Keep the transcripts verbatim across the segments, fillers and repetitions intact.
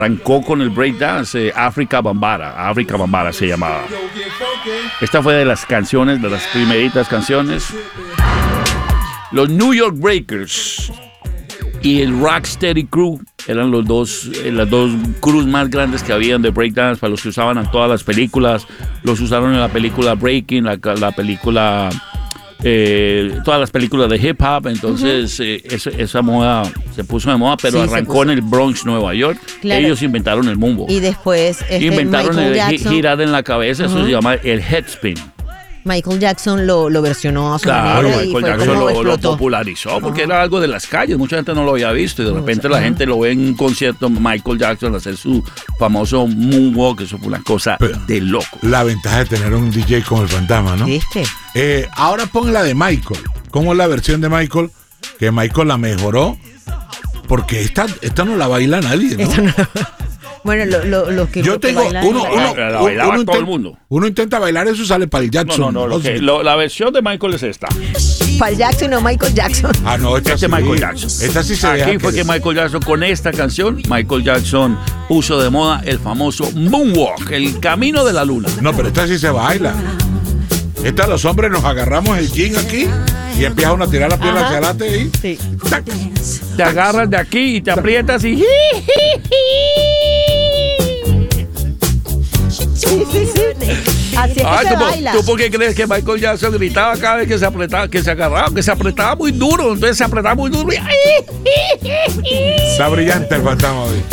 arrancó con el breakdance, eh, África Bambara, África Bambara se llamaba. Esta fue de las canciones, de las primeritas canciones. Los New York Breakers y el Rocksteady Crew eran los dos, eh, las dos crews más grandes que habían de breakdance, para los que usaban en todas las películas. Los usaron en la película Breaking, la, la película, eh, todas las películas de hip hop. Entonces uh-huh. eh, esa, esa moda se puso de moda, pero sí, arrancó en el Bronx, Nueva York. Claro. Ellos inventaron el mambo. Y después este, inventaron Michael el Jackson. girar en la cabeza, uh-huh. eso se llama el headspin. Michael Jackson lo, lo versionó a su claro, manera. Michael Jackson lo, lo popularizó porque uh-huh. era algo de las calles. Mucha gente no lo había visto y de repente uh-huh. la gente lo ve en un concierto Michael Jackson hacer su famoso moonwalk. Eso fue una cosa pero de loco. La ventaja de tener un D J con el fantasma, ¿no? ¿Viste? Eh, ahora pon la de Michael. ¿Cómo es la versión de Michael? Que Michael la mejoró porque esta, esta no la baila nadie, ¿no? No. Bueno, lo, lo, lo que yo tengo bailan, uno, uno, la, la bailaba uno todo intent, el mundo. Uno intenta bailar eso, sale para el Jackson. No, no, no, lo que, lo, la versión de Michael es esta. Para el Jackson o Michael Jackson. Ah, no, esta este sí, Michael Jackson. Esta sí se Aquí deja fue que, que Michael Jackson, con esta canción, Michael Jackson puso de moda el famoso moonwalk, el camino de la luna. No, pero esta sí se baila. Esta los hombres nos agarramos el jean aquí y empieza uno a tirar la pierna hacia adelante y sí. ¡tac! Te agarras de aquí y te aprietas y sí, sí, sí. Así es que Ay, se ¿tú, baila. ¿Tú por qué crees que Michael Jackson gritaba cada vez que se apretaba, que se agarraba, que se apretaba muy duro? Entonces se apretaba muy duro y está brillante el fantasma hoy.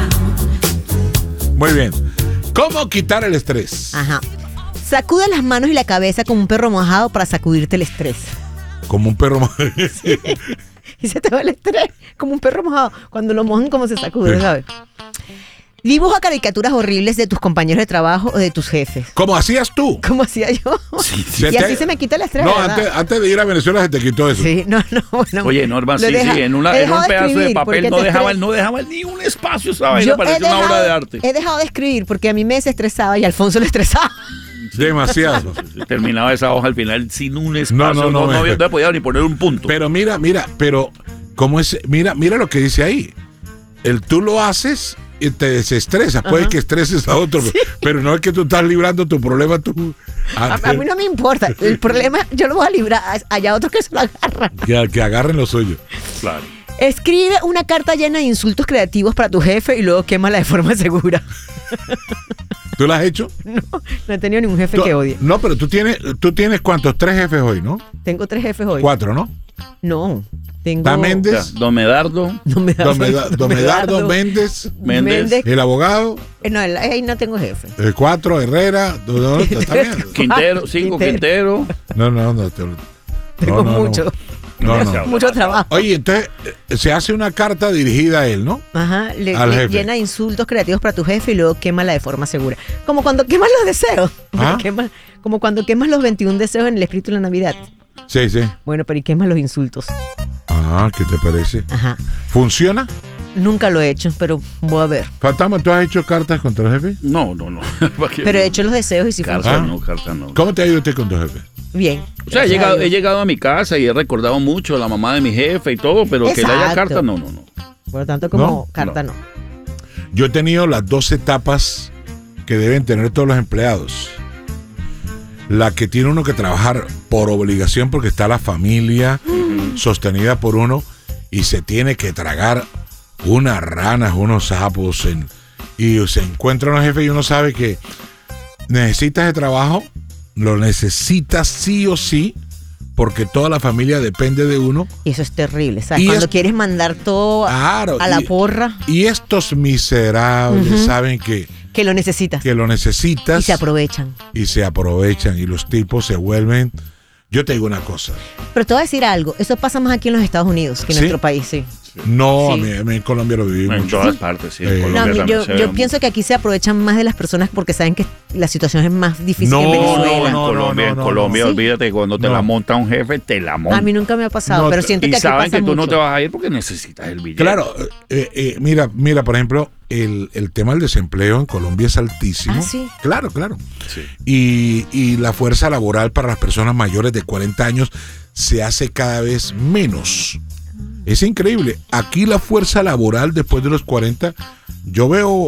Muy bien. ¿Cómo quitar el estrés? Ajá. Sacude las manos y la cabeza como un perro mojado para sacudirte el estrés. Como un perro mojado. Sí. Y se te va el estrés, como un perro mojado. Cuando lo mojan, como se sacude, sí. ¿Sabes? Dibuja caricaturas horribles de tus compañeros de trabajo o de tus jefes. ¿Cómo hacías tú? ¿Cómo hacía yo? Sí, y te... así se me quita el estrés. No, antes, antes de ir a Venezuela se te quitó eso. Sí, no, no, bueno. Oye, Norma, sí, deja, sí, en, una, en un pedazo de, de papel no dejaba, no dejaba ni un espacio, ¿sabes? Yo parecía dejado, una obra de arte. He dejado de escribir porque a mí me desestresaba y a Alfonso le estresaba. Demasiado. Terminaba esa hoja al final sin un espacio. No, no, no. No, no, me... no podía ni poner un punto. Pero mira, mira, pero ¿cómo es? Mira, mira lo que dice ahí. El tú lo haces y te desestresas. Puede que estreses a otro, sí. Pero no es que tú estás librando tu problema tú. A, a mí no me importa. El problema yo lo voy a librar. Allá otros que se lo agarran. Que, que agarren lo suyo. Claro. Escribe una carta llena de insultos creativos para tu jefe y luego quémala de forma segura. ¿Tú la has hecho? No, no he tenido ningún jefe tú, que odie. No, pero tú tienes, tú tienes ¿cuántos? Tres jefes hoy, ¿no? Tengo tres jefes hoy. Cuatro, ¿no? No, tengo... ¿Está Méndez? Don Medardo. Don Medardo. Don Medardo, Don Medardo Méndez. Méndez. El abogado. No, ahí no tengo jefe. El cuatro, Herrera. No, no, está bien. Quintero, cinco, Quintero. No, no, no. Te, tengo no, no, mucho. No, no. Mucho trabajo. Oye, entonces se hace una carta dirigida a él, ¿no? Ajá, le, al le jefe. Llena de insultos creativos para tu jefe y luego quémala de forma segura. Como cuando quemas los deseos. ¿Ah? Quema, como cuando quemas los veintiún deseos en el espíritu de la Navidad. Sí, sí. Bueno, pero y quemas los insultos. Ah, ¿qué te parece? Ajá. ¿Funciona? Nunca lo he hecho, pero voy a ver. Fantasma, ¿tú has hecho cartas contra el jefe? No, no, no. Pero he hecho los deseos y si funciona. funciona. No, carta no. ¿Cómo te ha ido usted con tu jefe? Bien. O sea, he llegado, he llegado a mi casa y he recordado mucho a la mamá de mi jefe y todo, pero Exacto. que le haya carta, no, no, no. Por lo tanto, como ¿No? carta, no. no. Yo he tenido las dos etapas que deben tener todos los empleados. La que tiene uno que trabajar por obligación porque está la familia uh-huh. sostenida por uno y se tiene que tragar unas ranas, unos sapos en, y se encuentra un jefe y uno sabe que necesitas de trabajo, lo necesitas sí o sí porque toda la familia depende de uno. Y eso es terrible, ¿sabes? Cuando es, quieres mandar todo claro, a la y, porra. Y estos miserables uh-huh. saben que Que lo necesitas. Que lo necesitas. Y se aprovechan. Y se aprovechan. Y los tipos se vuelven... Yo te digo una cosa. Pero te voy a decir algo. Eso pasa más aquí en los Estados Unidos que en ¿Sí? nuestro país, sí. No, sí. A, mí, a mí en Colombia lo vivimos. En todas partes, sí. Eh, en no, Colombia yo yo pienso mucho. que aquí se aprovechan más de las personas porque saben que la situación es más difícil no, que en Venezuela. No, en Colombia, no, no, en Colombia no, olvídate que cuando te no. la monta un jefe, te la monta. A mí nunca me ha pasado, no, pero siento y que aquí saben pasa que tú mucho. no te vas a ir porque necesitas el billete. Claro, eh, eh, mira, mira, por ejemplo, el, el tema del desempleo en Colombia es altísimo. ¿Ah, sí? Claro, claro. Sí. Y, y la fuerza laboral para las personas mayores de cuarenta años se hace cada vez menos. Es increíble. Aquí la fuerza laboral después de los cuarenta, yo veo